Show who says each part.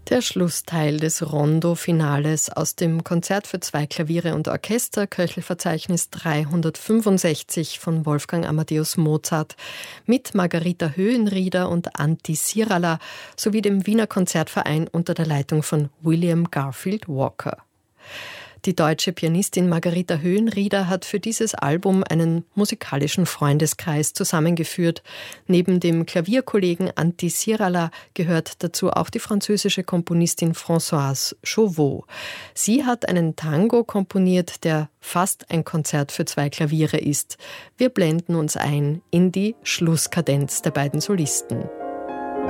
Speaker 1: Der Schlussteil des Rondo-Finales aus dem Konzert für 2 Klaviere und Orchester, Köchelverzeichnis 365 von Wolfgang Amadeus Mozart mit Margarita Höhenrieder und Antti Sirala sowie dem Wiener Konzertverein unter der Leitung von William Garfield Walker. Die deutsche Pianistin Margarita Höhenrieder hat für dieses Album einen musikalischen Freundeskreis zusammengeführt. Neben dem Klavierkollegen Antti Sirala gehört dazu auch die französische Komponistin Françoise Chauveau. Sie hat einen Tango komponiert, der fast ein Konzert für 2 Klaviere ist. Wir blenden uns ein in die Schlusskadenz der beiden Solisten.